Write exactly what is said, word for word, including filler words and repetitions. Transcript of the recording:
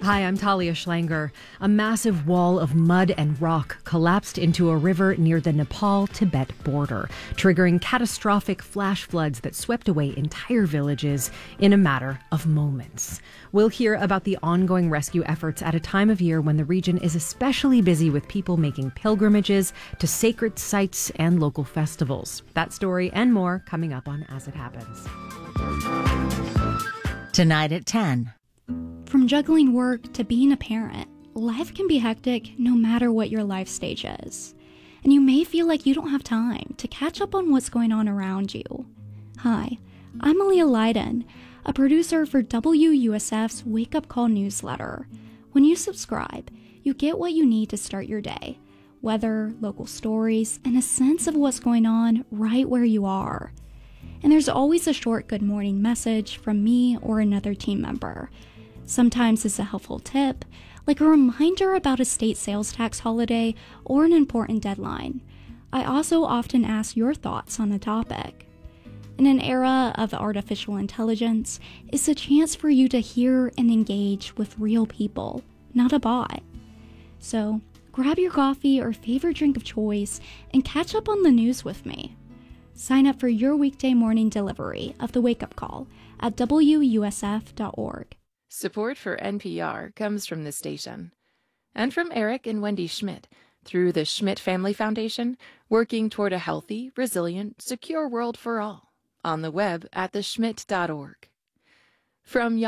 Hi, I'm Talia Schlanger. A massive wall of mud and rock collapsed into a river near the Nepal-Tibet border, triggering catastrophic flash floods that swept away entire villages in a matter of moments. We'll hear about the ongoing rescue efforts at a time of year when the region is especially busy with people making pilgrimages to sacred sites and local festivals. That story and more coming up on As It Happens. Tonight at ten. From juggling work to being a parent, life can be hectic no matter what your life stage is. And you may feel like you don't have time to catch up on what's going on around you. Hi, I'm Aaliyah Leiden, a producer for W U S F's Wake Up Call newsletter. When you subscribe, you get what you need to start your day: weather, local stories, and a sense of what's going on right where you are. And there's always a short good morning message from me or another team member. Sometimes it's a helpful tip, like a reminder about a state sales tax holiday or an important deadline. I also often ask your thoughts on a topic. In an era of artificial intelligence, it's a chance for you to hear and engage with real people, not a bot. So grab your coffee or favorite drink of choice and catch up on the news with me. Sign up for your weekday morning delivery of the Wake Up Call at W U S F dot org. Support for N P R comes from this station and from Eric and Wendy Schmidt through the Schmidt Family Foundation, working toward a healthy, resilient, secure world for all. On the web at the schmidt dot org. From